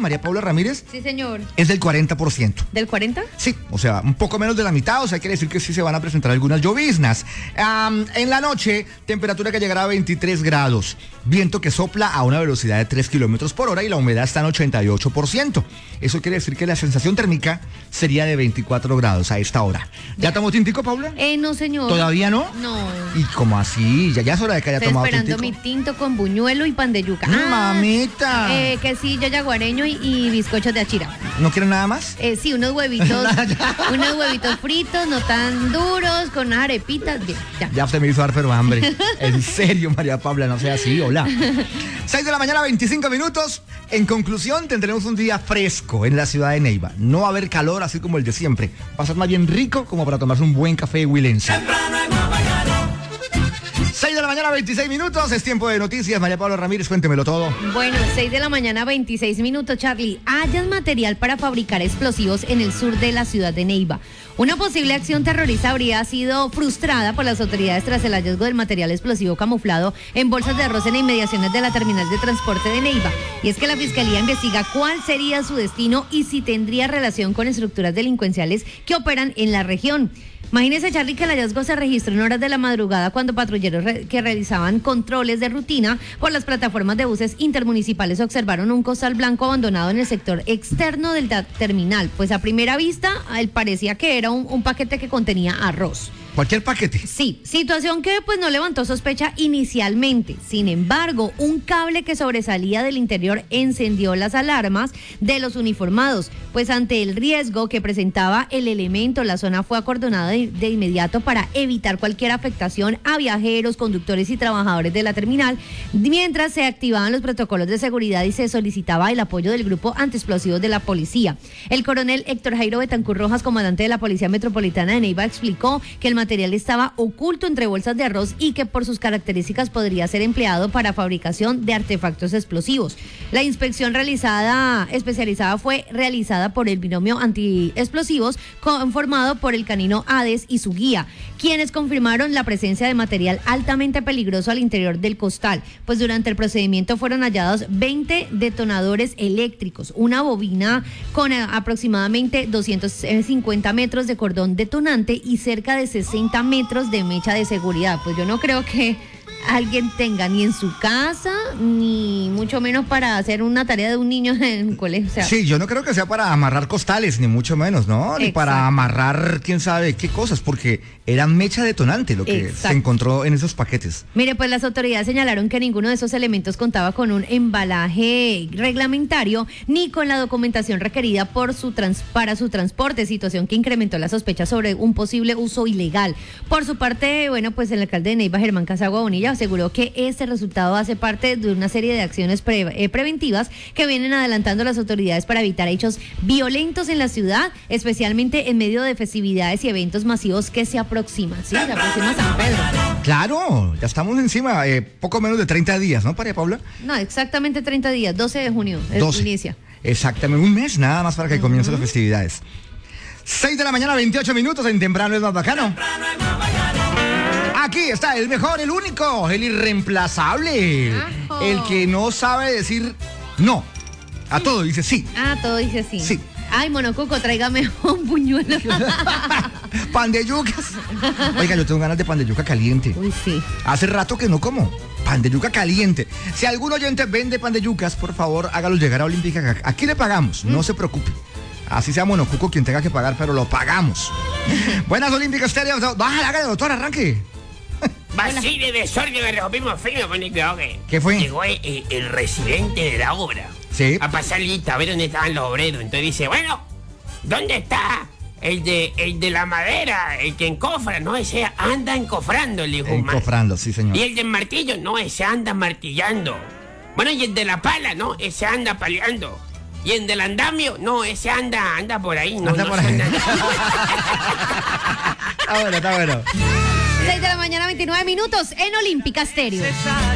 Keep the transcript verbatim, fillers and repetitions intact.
María Paula Ramírez, Sí, señor. es del cuarenta por ciento. ¿Del cuarenta? Sí, o sea, un poco menos de la mitad, o sea, quiere decir que sí se van a presentar algunas lloviznas. Um, en la noche, temperatura que llegará a veintitrés grados, viento que sopla a una velocidad de tres kilómetros por hora y la humedad está en ochenta y ocho por ciento. Eso quiere decir que la sensación térmica sería de veinticuatro grados a esta hora. ¿Ya tomó tintico, Paula? Eh, no, señor. ¿Todavía no? No. ¿Y cómo así? Ya, ya es hora de que haya Estoy tomado esperando tintico. mi tinto con buñuelo y pan de yuca. Mm, mamita. Eh, quesillo yaguareño y, y bizcochos de achira. ¿No quieren nada más? Eh, sí, unos huevitos, unos huevitos fritos, no tan duros, con unas arepitas. Bien, ya. Ya usted me hizo dar pero hambre. En serio, María Paula, no sea así, hola. seis de la mañana, veinticinco minutos. En conclusión, tendremos un día fresco en la ciudad de Neiva. No va a haber calor así como el de siempre. Va a ser más bien rico como para tomarse un buen café huilense. seis de la mañana, veintiséis minutos. Es tiempo de noticias. María Paula Ramírez, cuéntemelo todo. Bueno, seis de la mañana, veintiséis minutos, Charlie. Hallan material para fabricar explosivos en el sur de la ciudad de Neiva. Una posible acción terrorista habría sido frustrada por las autoridades tras el hallazgo del material explosivo camuflado en bolsas de arroz en inmediaciones de la terminal de transporte de Neiva. Y es que la Fiscalía investiga cuál sería su destino y si tendría relación con estructuras delincuenciales que operan en la región. Imagínese, Charlie, que el hallazgo se registró en horas de la madrugada cuando patrulleros re- que realizaban controles de rutina por las plataformas de buses intermunicipales observaron un costal blanco abandonado en el sector externo del ta- terminal. Pues a primera vista, él parecía que era un, un paquete que contenía arroz. Cualquier paquete. Sí, situación que pues no levantó sospecha inicialmente. Sin embargo, un cable que sobresalía del interior encendió las alarmas de los uniformados, pues ante el riesgo que presentaba el elemento, la zona fue acordonada de, de inmediato para evitar cualquier afectación a viajeros, conductores y trabajadores de la terminal, mientras se activaban los protocolos de seguridad y se solicitaba el apoyo del grupo antiexplosivos de la policía. El coronel Héctor Jairo Betancur Rojas, comandante de la Policía Metropolitana de Neiva, explicó que el material estaba oculto entre bolsas de arroz y que por sus características podría ser empleado para fabricación de artefactos explosivos. La inspección realizada especializada fue realizada por el binomio antiexplosivos conformado por el canino Hades y su guía, quienes confirmaron la presencia de material altamente peligroso al interior del costal, pues durante el procedimiento fueron hallados veinte detonadores eléctricos, una bobina con aproximadamente doscientos cincuenta metros de cordón detonante y cerca de sesenta metros de mecha de seguridad. Pues yo no creo que alguien tenga ni en su casa, ni mucho menos para hacer una tarea de un niño en un colegio. O sea, sí, yo no creo que sea para amarrar costales, ni mucho menos, ¿no? Ni Exacto. para amarrar quién sabe qué cosas, porque era mecha detonante lo que Exacto. se encontró en esos paquetes. Mire, pues las autoridades señalaron que ninguno de esos elementos contaba con un embalaje reglamentario ni con la documentación requerida por su trans, para su transporte, situación que incrementó la sospecha sobre un posible uso ilegal. Por su parte, bueno, pues el alcalde de Neiva, Germán Casagua Bonilla, aseguró que este resultado hace parte de una serie de acciones pre, eh, preventivas que vienen adelantando las autoridades para evitar hechos violentos en la ciudad, especialmente en medio de festividades y eventos masivos que se aproximan. Sí, se aproxima San Pedro. Claro, ya estamos encima, eh, poco menos de treinta días, ¿no, María Paula? No, exactamente treinta días, doce de junio es- doce. inicia. Exactamente, un mes nada más para que comiencen las festividades. seis de la mañana, veintiocho minutos, en Temprano es más bacano. Aquí está el mejor, el único, el irreemplazable. Ajo. El que no sabe decir no. A todo dice sí. Ah, todo dice así. Sí. Ay, monocuco, tráigame un puñuelo. Pan de yucas. Oiga, yo tengo ganas de pan de yuca caliente. Uy, sí. Hace rato que no como. Pan de yuca caliente. Si algún oyente vende pan de yucas, por favor, hágalo llegar a Olímpica. Aquí le pagamos, no se preocupe. Así sea monocuco quien tenga que pagar, pero lo pagamos. Buenas Olímpicas Estéreo. Bájale, hágale, doctor, arranque. Así de desorden me rompimos fino con el que ¿Qué fue? Llegó el, el- el residente de la obra. Sí. A pasar lista, a ver dónde estaban los obreros. Entonces dice, bueno, ¿dónde está el de el de la madera? El que encofra, no, ese anda encofrando, le dijo un man. Encofrando, sí, señor. Y el del martillo, no, ese anda martillando. Bueno, y el de la pala, no, ese anda paleando. Y el del andamio, no, ese anda, anda por ahí. No, Anda no por se ahí. anda- Está bueno, está bueno. seis de la mañana, veintinueve minutos en Olímpica Estéreo.